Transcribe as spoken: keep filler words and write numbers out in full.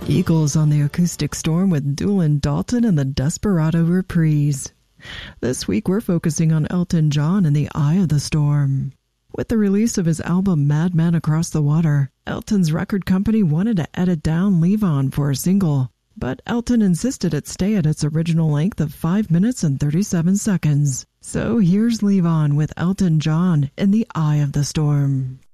Eagles on the Acoustic Storm with Doolin Dalton and the Desperado Reprise. This week we're focusing on Elton John and the Eye of the Storm. With the release of his album Madman Across the Water, Elton's record company wanted to edit down Leave On for a single, but Elton insisted it stay at its original length of five minutes and thirty-seven seconds. So here's Leave On with Elton John in the Eye of the Storm.